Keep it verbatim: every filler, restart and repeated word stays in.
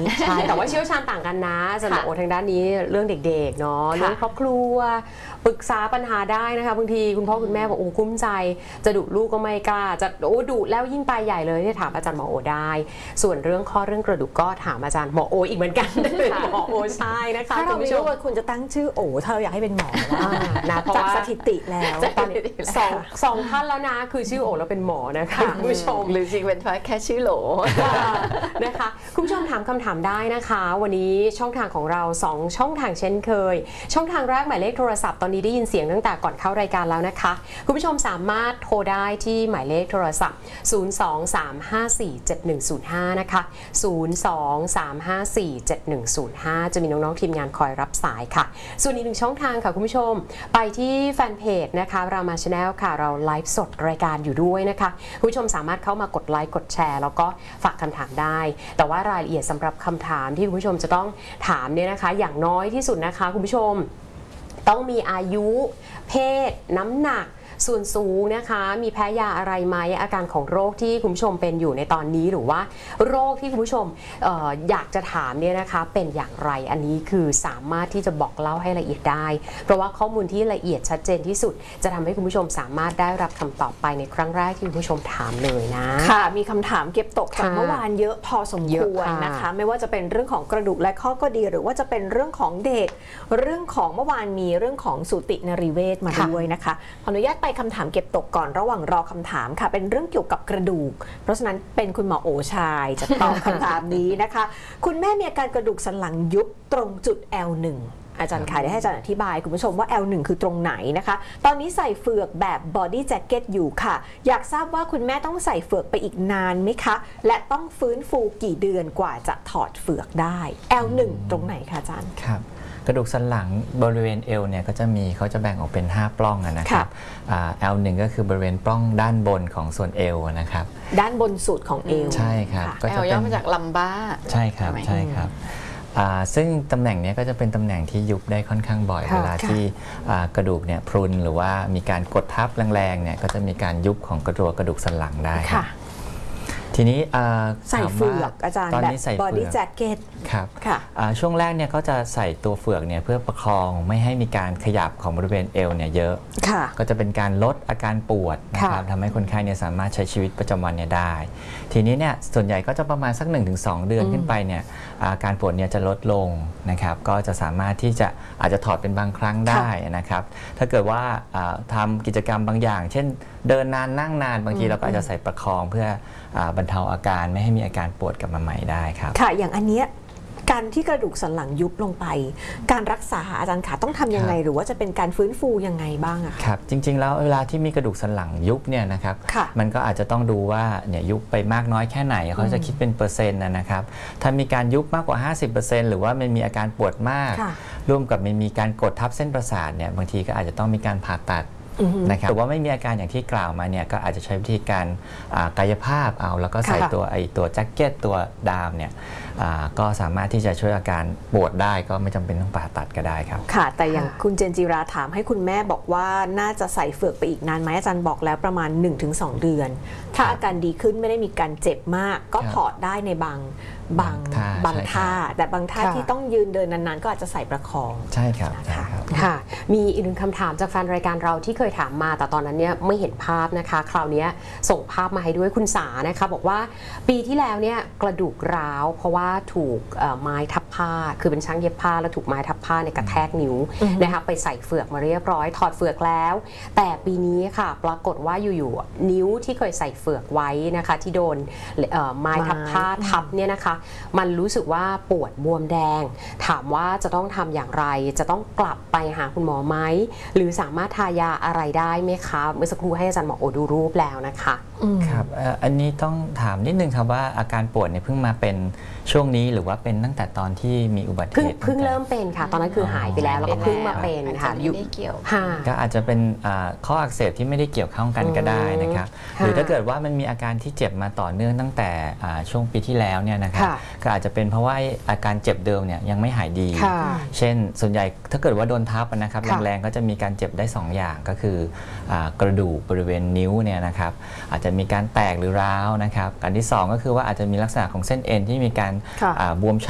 ใช่แต่ว่าเชี่ยวชาญต่างกันนะอาจารย์หมอโอทางด้านนี้เรื่องเด็กๆเนาะเรื่องครอบครัวปรึกษาปัญหาได้นะคะบางทีคุณพ่อคุณแม่บอกโอ้คุ้มใจจะดุลูกก็ไม่กล้าจะโอ้ดุแล้วยิ่งไปใหญ่เลยเนี่ยถามอาจารย์หมอโอได้ส่วนเรื่องข้อเรื่องกระดูกก็ถามอาจารย์หมอโออีกเหมือนกันหมอโอใช่นะคะถ้าเราไม่รู้ว่าคุณจะตั้งชื่อโอถ้าเราอยากให้เป็นหมอนะเพราะว่าสถิติแล้วตอนนี้สองสองท่านแล้วนะคือชื่อโอแล้วเป็นหมอนะคะคุณผู้ชมหรือจริงเป็นแค่ชื่อโหลนะคะคุณผู้ชมถามคำถามได้นะคะวันนี้ช่องทางของเราสองช่องทางเช่นเคยช่องทางแรกหมายเลขโทรศัพท์ตอนนี้ได้ยินเสียงตั้งแต่ก่อนเข้ารายการแล้วนะคะคุณผู้ชมสามารถโทรได้ที่หมายเลขโทรศัพท์ศูนย์ สอง สาม ห้า สี่ เจ็ด หนึ่ง ศูนย์ ห้านะคะศูนย์ สอง สาม ห้า สี่ เจ็ด หนึ่ง ศูนย์ ห้าจะมีน้องๆทีมงานคอยรับสายค่ะส่วนอีกหนึ่งช่องทางค่ะคุณผู้ชมไปที่แฟนเพจนะคะรามาชาแนลค่ะเราไลฟ์สดรายการอยู่ด้วยนะคะคุณผู้ชมสามารถเข้ามากดไลค์กดแชร์แล้วก็ฝากคำถามได้แต่ว่ารายละเอียดสำหรับคำถามที่คุณผู้ชมจะต้องถามเนี่ยนะคะอย่างน้อยที่สุดนะคะคุณผู้ชมต้องมีอายุเพศน้ำหนักส่วนสูงนะคะมีแพ้ยาอะไรไหมอาการของโรคที่คุณผู้ชมเป็นอยู่ในตอนนี้หรือว่าโรคที่คุณผู้ชม อ, ออยากจะถามเนี่ยนะคะเป็นอย่างไรอันนี้คือสามารถที่จะบอกเล่าให้ละเอียดได้เพราะว่าข้อมูลที่ละเอียดชัดเจนที่สุดจะทำให้คุณผู้ชมสามารถได้รับคำตอบไปในครั้งแรกที่คุณผู้ชมถามเลยนะค่ะมีคำถามเก็บตกจากเมื่อวานเยอะพอสมควรนะคะไม่ว่าจะเป็นเรื่องของกระดูกและข้อก็ดีหรือว่าจะเป็นเรื่องของเด็กเรื่องของเมื่อวานมีเรื่องของสูตินรีเวชมาด้วยนะคะขออนุญาตไปคำถามเก็บตกก่อนระหว่างรอคำถามค่ะเป็นเรื่องเกี่ยวกับกระดูกเพราะฉะนั้นเป็นคุณหมอโอชายจะตอบคำถามนี้นะคะคุณแม่มีอาการกระดูกสันหลังยุบตรงจุด แอล หนึ่ง อาจารย์ขายได้ให้อาจารย์อธิบายคุณผู้ชมว่า แอล หนึ่ง คือตรงไหนนะคะตอนนี้ใส่เฟือกแบบบอดี้แจ็คเก็ตอยู่ค่ะอยากทราบว่าคุณแม่ต้องใส่เฟือกไปอีกนานไหมคะและต้องฟื้นฟูกี่เดือนกว่าจะถอดเฟือกได้ แอล หนึ่ง ตรงไหนคะอาจารย์ครับกระดูกสันหลังบริเวณเอวเนี่ยก็จะมีเขาจะแบ่งออกเป็นห้าปล้องนะครับ แอล หนึ่ง ก็คือบริเวณปล้องด้านบนของส่วนเอวนะครับด้านบนสุดของเอวใช่ครับก็จะย่อมาจากลัมบ้าใช่ครับใช่ครับซึ่งตำแหน่งนี้ก็จะเป็นตำแหน่งที่ยุบได้ค่อนข้างบ่อยเวลาที่กระดูกเนี่ยพรุนหรือว่ามีการกดทับแรงๆเนี่ยก็จะมีการยุบของกระดูกกระดูกสันหลังได้ทีนี้ใส่เฟือกอาจารย์แบบบอดี้แจ็คเก็ตครับช่วงแรกเนี่ยก็จะใส่ตัวเฟือกเนี่ยเพื่อประคองไม่ให้มีการขยับของบริเวณเอวเนี่ยเยอะก็จะเป็นการลดอาการปวดนะครับทำให้คนไข้เนี่ยสามารถใช้ชีวิตประจำวันเนี่ยได้ทีนี้เนี่ยส่วนใหญ่ก็จะประมาณสัก หนึ่งถึงสอง เดือนขึ้นไปเนี่ยอาการปวดเนี่ยจะลดลงนะครับก็จะสามารถที่จะอาจจะถอดเป็นบางครั้งได้นะครับถ้าเกิดว่าทำกิจกรรมบางอย่างเช่นเดินนานนั่งนานบางทีเราก็อาจจะใส่ประคองเพื่อบรรเทาอาการไม่ให้มีอาการปวดกลับมาใหม่ได้ครับค่ะอย่างอันเนี้ยการที่กระดูกสันหลังยุบลงไปการรักษาอาจารย์ขาต้องทำยังไงหรือว่าจะเป็นการฟื้นฟูยังไงบ้างอะครับจริงๆแล้วเวลาที่มีกระดูกสันหลังยุบเนี่ยนะครับมันก็อาจจะต้องดูว่าเนี่ยยุบไปมากน้อยแค่ไหนเขาจะคิดเป็นเปอร์เซ็นต์นะครับถ้ามีการยุบมากกว่า ห้าสิบเปอร์เซ็นต์ หรือว่ามันมีอาการปวดมากร่วมกับมันมีการกดทับเส้นประสาทเนี่ยบางทีก็อาจจะต้องมีการผ่าตัดนะครับหรือว่าไม่มีอาการอย่างที่กล่าวมาเนี่ยก็อาจจะใช้วิธีการกายภาพเอาแล้วก็ใส่ตัวไอตัวแจ็คเก็ตตัวดามเนี่ยก็สามารถที่จะช่วยอาการปวดได้ก็ไม่จำเป็นต้องผ่าตัดก็ได้ครับค่ะแต่อย่างคุณเจนจิราถามให้คุณแม่บอกว่าน่าจะใส่เฟือกไปอีกนานไหมอาจารย์บอกแล้วประมาณ หนึ่งถึงสอง เดือนถ้าอาการดีขึ้นไม่ได้มีการเจ็บมากก็ถอดได้ในบางบางบางท่าแต่บางท่าที่ต้องยืนเดินนานๆก็อาจจะใส่ประคองใช่ครับค่ะมีอีกหนึ่งคำถามจากแฟนรายการเราที่เคยถามมาแต่ตอนนั้นเนี่ยไม่เห็นภาพนะคะคราวนี้ส่งภาพมาให้ด้วยคุณสานะคะบอกว่าปีที่แล้วเนี่ยกระดูกร้าวเพราะว่าถูกไม้ทับผ้าคือเป็นช่างเย็บผ้าแล้วถูกไม้ทับผ้าเนี่ยกระแทกนิ้วนะคะไปใส่เฟือกมาเรียบร้อยถอดเฟือกแล้วแต่ปีนี้ค่ะปรากฏว่าอยู่ๆนิ้วที่เคยใส่เฟือกไว้นะคะที่โดนไม้ทับผ้าทับเนี่ยนะคะมันรู้สึกว่าปวดบวมแดงถามว่าจะต้องทำอย่างไรจะต้องกลับไปหาคุณหมอไหมหรือสามารถทายาอะไรได้ไหมคะเมื่อสักครู่ให้อาจารย์หมอโอดูรูปแล้วนะคะครับอันนี้ต้องถามนิดนึงครับว่าอาการปวดเนี่ยเพิ่งมาเป็นช่วงนี้หรือว่าเป็นตั้งแต่ตอนที่มีอุบัติเหตุเพิ่งเริ่มเป็นค่ะตอนนั้นคือหายไปแล้วแล้วก็เพิ่งมาเป็นค่ะอยู่ไม่เกี่ยวก็อาจจะเป็นข้ออักเสบที่ไม่ได้เกี่ยวข้องกันก็ได้นะครับหรือถ้าเกิดว่ามันมีอาการที่เจ็บมาต่อเนื่องตั้งแต่ช่วงปีที่แล้วเนี่ยนะครับก็อาจจะเป็นเพราะว่าอาการเจ็บเดิมเนี่ยยังไม่หายดีเช่นส่วนใหญ่ถ้าเกิดว่าโดนทับนะครับแรงๆก็จะมีการเจ็บได้สองอย่างก็คือกระดูกบริเวณนิ้วเนี่ยนะครับอาจจะมีการแตกหรือร้าวนะครับอันที่สองก็คือว่าอาจจะมีลักษณะของเส้นเอ็นที่มีการบวมช้